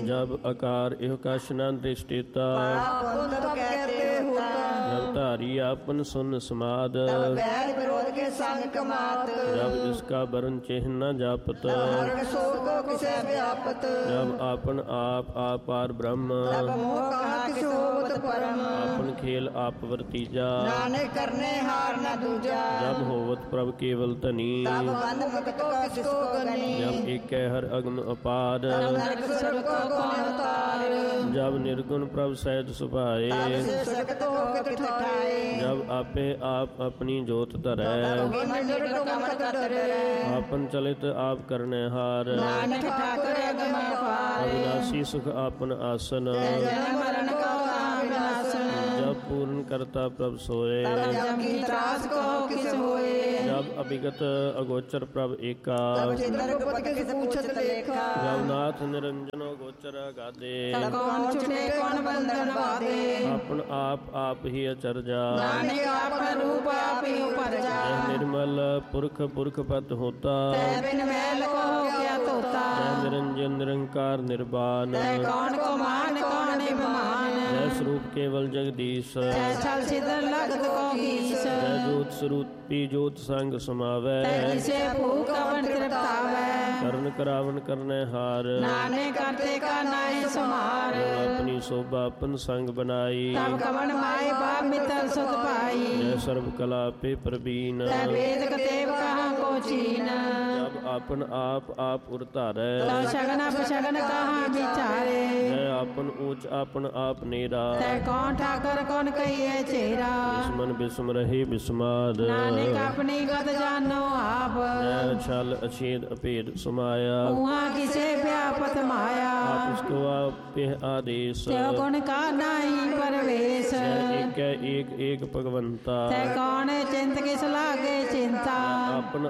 जब आकार एह कश न दृष्टिता पाप पुण्य कहते होता जब धारी आपन सुन समाद तब बैर विरोध के संग कमात जब इसका वरण चिन्ह न जापत हरण शोक को किसे व्यापत जब आपन आप आपार ब्रह्म तब मोह कहा किस होत परम आपन खेल आप वर्तीजा नानक करने हार न दूजा जब होवत प्रभ केवल धनी तब बंद मुक्त को किसको गनी जब एक हर अगम अपार तब नरक स्वर्ग को कौन उतार जब निर्गुण प्रभ सहज तब सुभाए से सकत होकर ठठाए जब आपे आप अपनी जोत धरै तब मंदिर को कमत डरे आपन चलित आप करने हार नानक ठाकुर अगम अपार अविनाशी सुख आपन आसन जन्म मरण को विनाशन जब पूर्ण करता प्रभ सोए तब जब की त्रास को किस होए जब अभिगत अगोचर प्रभ एका तब चित्रगुप्त किस पूछत लेखा जब नाथ निरंजन गोचर गादे तब कौन छुटे कौन बंधन बाधे आपन आप ही अचरजा नानक आपन रूप आप ही उपरजा जय निर्मल पुरख पुरख पद होता तै बिन मैल को क्या तोता जय निरंजन निरंकार निर्वाण तै कौन को मान कौन बमान जय स्वरूप केवल जगदीश तै छल छिद्र लगत को गीस जय जोत स्वरूपी जोत संग समावै तै किसे भूख अवन तृप्तावै करण करावन करने हार नानक करते का नाय सुमार अपनी शोभा अपन संग बनाई तब कवन माय बाप मित्र सुख पाई जय सर्व कला पे प्रवीण तै वेद कतेव कहाँ को चीन जब आपन आप उरतारै तब शगन अपशगन कहाँ विचारे जय आपन ऊंच आपन आप नेरा तै कौन ठाकर कौन कहिए चेहरा दुश्मन बिस्म रहे बिस्माद नानक अपनी गत जानो आप जय छल अछेद अभेद समाया उहाँ किसे व्यापत माया आप इसको आप आदेश त्यो गुण का नाही परवेश जय एक एक भगवंता तै कौन चिंत किस लागे चिंता आपन